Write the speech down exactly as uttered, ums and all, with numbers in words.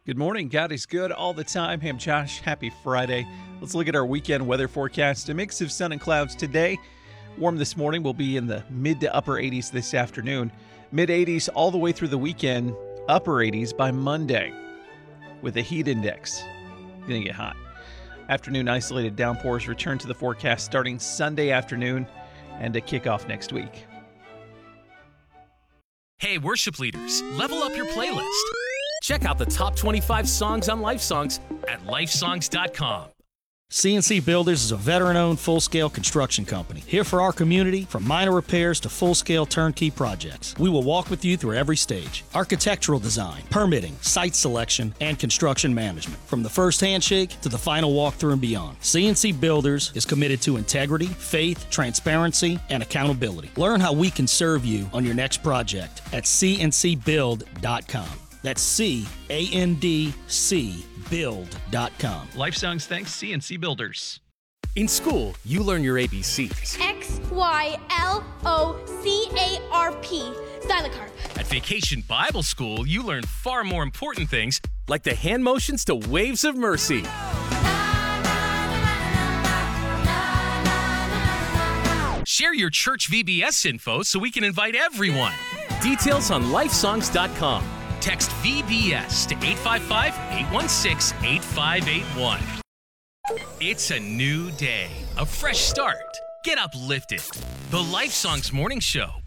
Good morning. God is good all the time. Hey, I'm Josh. Happy Friday. Let's look at our weekend weather forecast. A mix of sun and clouds today. Warm this morning. Will be in the mid to upper eighties this afternoon. Mid eighties all the way through the weekend. Upper eighties by Monday with a heat index. Going to get hot. Afternoon isolated downpours return to the forecast starting Sunday afternoon and to kick off next week. Hey, worship leaders, level up your playlist. Check out the top twenty-five songs on LifeSongs at lifesongs dot com. C N C Builders is a veteran-owned full-scale construction company. Here for our community, from minor repairs to full-scale turnkey projects. We will walk with you through every stage. Architectural design, permitting, site selection, and construction management. From the first handshake to the final walkthrough and beyond. C N C Builders is committed to integrity, faith, transparency, and accountability. Learn how we can serve you on your next project at C N C build dot com. That's C A N D C build dot com. LifeSongs thanks C N C Builders. In school, you learn your A B Cs. X, Y, L, O, C, A, R, P. Stylocarp. At Vacation Bible School, you learn far more important things, like the hand motions to Waves of Mercy. Share your church V B S info so we can invite everyone. Details on lifesongs dot com. Text V B S to eight five five, eight one six, eight five eight one. It's a new day, a fresh start. Get uplifted. The LifeSongs Morning Show